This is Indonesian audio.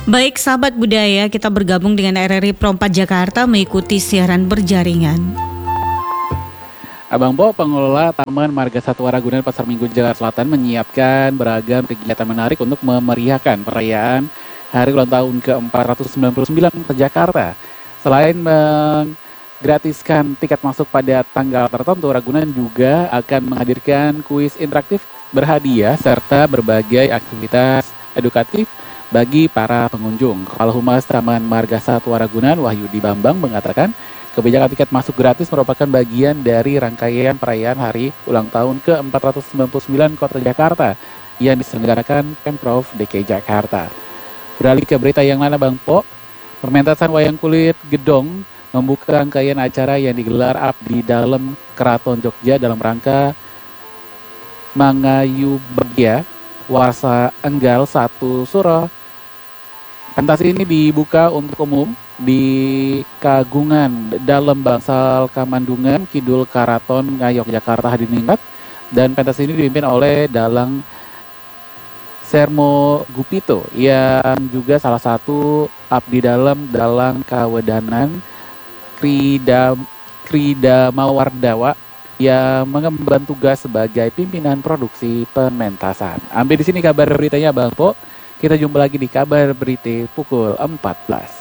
Baik sahabat budaya, kita bergabung dengan RRI Pro 4 Jakarta mengikuti siaran berjaringan. Abang Po, pengelola Taman Marga Satwa Ragunan Pasar Minggu Jakarta Selatan menyiapkan beragam kegiatan menarik untuk memeriahkan perayaan Hari Ulang Tahun ke-499 Jakarta. Selain menggratiskan tiket masuk pada tanggal tertentu, Ragunan juga akan menghadirkan kuis interaktif berhadiah serta berbagai aktivitas edukatif bagi para pengunjung. Kepala Humas Taman Marga Satwa Ragunan, Wahyudi Bambang, mengatakan kebijakan tiket masuk gratis merupakan bagian dari rangkaian perayaan Hari Ulang Tahun ke-499 Kota Jakarta yang diselenggarakan Pemprov DKI Jakarta. Beralih ke berita yang lain, Bang Po, pementasan wayang kulit Gedong membuka rangkaian acara yang digelar Abdi Dalem Keraton Jogja dalam rangka Mangayu Bagya Warsa Enggal 1 Suro. Pentas ini dibuka untuk umum di Kagungan Dalem Bangsal Kamandungan Kidul Karaton Ngayog Jakarta Hadiningrat, dan pentas ini dipimpin oleh Dalang Sermo Gupito yang juga salah satu abdi dalem Dalang Kawedanan Krida Mawardawa yang mengemban tugas sebagai pimpinan produksi pementasan. Ambil di sini kabar beritanya Bang Po. Kita jumpa lagi di kabar berita pukul 14.